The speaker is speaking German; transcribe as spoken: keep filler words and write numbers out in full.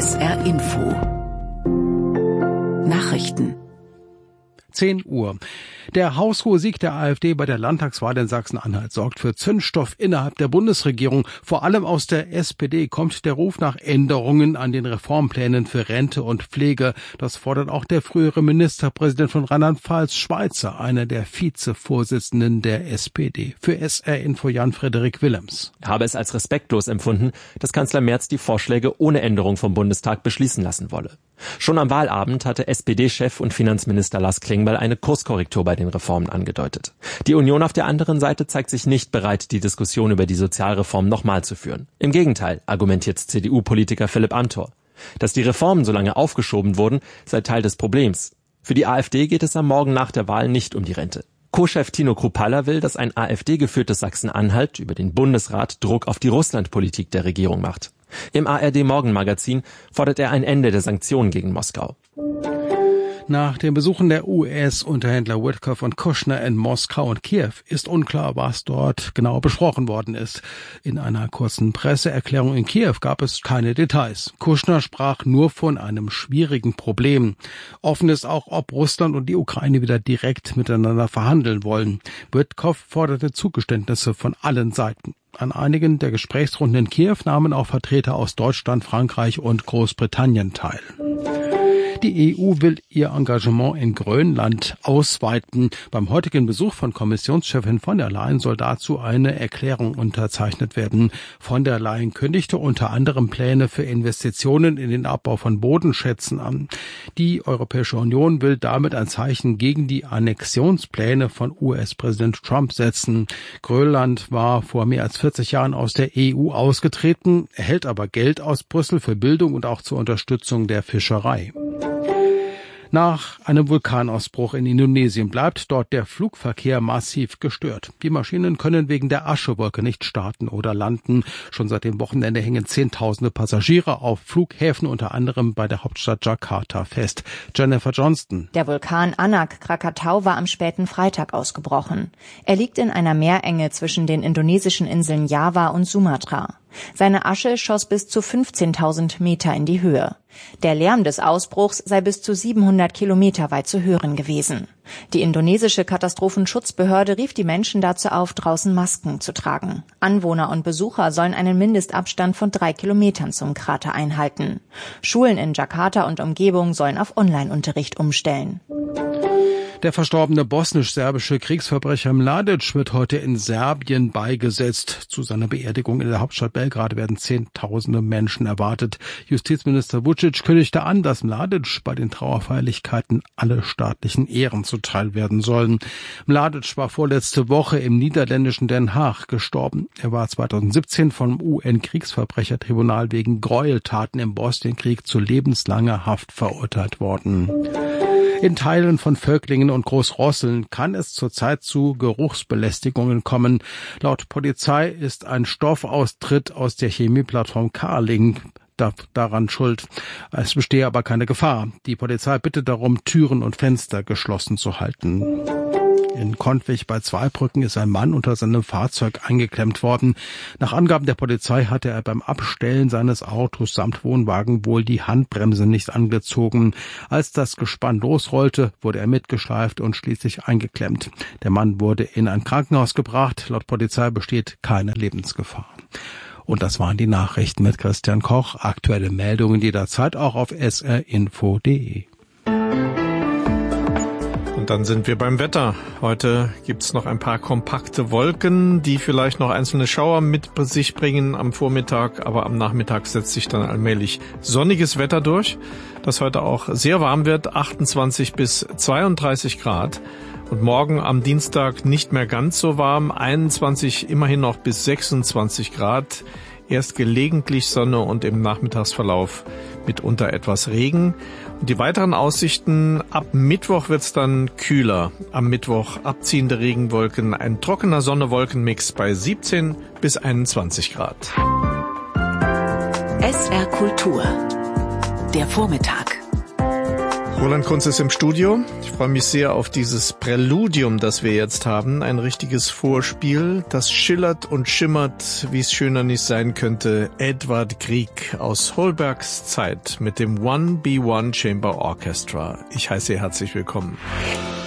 S R Info Nachrichten. zehn Uhr. Der haushohe Sieg der AfD bei der Landtagswahl in Sachsen-Anhalt sorgt für Zündstoff innerhalb der Bundesregierung. Vor allem aus der S P D kommt der Ruf nach Änderungen an den Reformplänen für Rente und Pflege. Das fordert auch der frühere Ministerpräsident von Rheinland-Pfalz, Schweizer, einer der Vizevorsitzenden der S P D. Für S R Info Jan-Frederik Willems. Er habe es als respektlos empfunden, dass Kanzler Merz die Vorschläge ohne Änderung vom Bundestag beschließen lassen wolle. Schon am Wahlabend hatte S P D-Chef und Finanzminister Lars Klingbeil eine Kurskorrektur bei den Reformen angedeutet. Die Union auf der anderen Seite zeigt sich nicht bereit, die Diskussion über die Sozialreform nochmal zu führen. Im Gegenteil, argumentiert C D U-Politiker Philipp Amthor. Dass die Reformen so lange aufgeschoben wurden, sei Teil des Problems. Für die AfD geht es am Morgen nach der Wahl nicht um die Rente. Co-Chef Tino Kruppalla will, dass ein AfD-geführtes Sachsen-Anhalt über den Bundesrat Druck auf die Russlandpolitik der Regierung macht. Im A R D-Morgenmagazin fordert er ein Ende der Sanktionen gegen Moskau. Nach den Besuchen der U S-Unterhändler Witkoff und Kushner in Moskau und Kiew ist unklar, was dort genau besprochen worden ist. In einer kurzen Presseerklärung in Kiew gab es keine Details. Kushner sprach nur von einem schwierigen Problem. Offen ist auch, ob Russland und die Ukraine wieder direkt miteinander verhandeln wollen. Witkoff forderte Zugeständnisse von allen Seiten. An einigen der Gesprächsrunden in Kiew nahmen auch Vertreter aus Deutschland, Frankreich und Großbritannien teil. Die E U will ihr Engagement in Grönland ausweiten. Beim heutigen Besuch von Kommissionschefin von der Leyen soll dazu eine Erklärung unterzeichnet werden. Von der Leyen kündigte unter anderem Pläne für Investitionen in den Abbau von Bodenschätzen an. Die Europäische Union will damit ein Zeichen gegen die Annexionspläne von U S-Präsident Trump setzen. Grönland war vor mehr als vierzig Jahren aus der E U ausgetreten, erhält aber Geld aus Brüssel für Bildung und auch zur Unterstützung der Fischerei. Nach einem Vulkanausbruch in Indonesien bleibt dort der Flugverkehr massiv gestört. Die Maschinen können wegen der Aschewolke nicht starten oder landen. Schon seit dem Wochenende hängen Zehntausende Passagiere auf Flughäfen, unter anderem bei der Hauptstadt Jakarta, fest. Jennifer Johnston. Der Vulkan Anak Krakatau war am späten Freitag ausgebrochen. Er liegt in einer Meerenge zwischen den indonesischen Inseln Java und Sumatra. Seine Asche schoss bis zu fünfzehntausend Meter in die Höhe. Der Lärm des Ausbruchs sei bis zu siebenhundert Kilometer weit zu hören gewesen. Die indonesische Katastrophenschutzbehörde rief die Menschen dazu auf, draußen Masken zu tragen. Anwohner und Besucher sollen einen Mindestabstand von drei Kilometern zum Krater einhalten. Schulen in Jakarta und Umgebung sollen auf Online-Unterricht umstellen. Der verstorbene bosnisch-serbische Kriegsverbrecher Mladic wird heute in Serbien beigesetzt. Zu seiner Beerdigung in der Hauptstadt Belgrad werden Zehntausende Menschen erwartet. Justizminister Vučić kündigte an, dass Mladic bei den Trauerfeierlichkeiten alle staatlichen Ehren zuteil werden sollen. Mladic war vorletzte Woche im niederländischen Den Haag gestorben. Er war zweitausendsiebzehn vom U N-Kriegsverbrechertribunal wegen Gräueltaten im Bosnienkrieg zu lebenslanger Haft verurteilt worden. In Teilen von Völklingen und Großrosseln kann es zurzeit zu Geruchsbelästigungen kommen. Laut Polizei ist ein Stoffaustritt aus der Chemieplattform Carling daran schuld. Es bestehe aber keine Gefahr. Die Polizei bittet darum, Türen und Fenster geschlossen zu halten. In Konwig bei Zweibrücken ist ein Mann unter seinem Fahrzeug eingeklemmt worden. Nach Angaben der Polizei hatte er beim Abstellen seines Autos samt Wohnwagen wohl die Handbremse nicht angezogen. Als das Gespann losrollte, wurde er mitgeschleift und schließlich eingeklemmt. Der Mann wurde in ein Krankenhaus gebracht. Laut Polizei besteht keine Lebensgefahr. Und das waren die Nachrichten mit Christian Koch. Aktuelle Meldungen jederzeit auch auf s r info punkt d e. Und dann sind wir beim Wetter. Heute gibt's noch ein paar kompakte Wolken, die vielleicht noch einzelne Schauer mit sich bringen am Vormittag, aber am Nachmittag setzt sich dann allmählich sonniges Wetter durch, das heute auch sehr warm wird, achtundzwanzig bis zweiunddreißig Grad. Und morgen am Dienstag nicht mehr ganz so warm, einundzwanzig immerhin noch bis sechsundzwanzig Grad. Erst gelegentlich Sonne und im Nachmittagsverlauf mitunter etwas Regen. Und die weiteren Aussichten, ab Mittwoch wird's dann kühler. Am Mittwoch abziehende Regenwolken, ein trockener Sonne-Wolken-Mix bei siebzehn bis einundzwanzig Grad. S R Kultur. Der Vormittag. Roland Kunz ist im Studio. Ich freue mich sehr auf dieses Präludium, das wir jetzt haben. Ein richtiges Vorspiel, das schillert und schimmert, wie es schöner nicht sein könnte. Edvard Grieg aus Holbergs Zeit mit dem One B One Chamber Orchestra. Ich heiße Sie herzlich willkommen.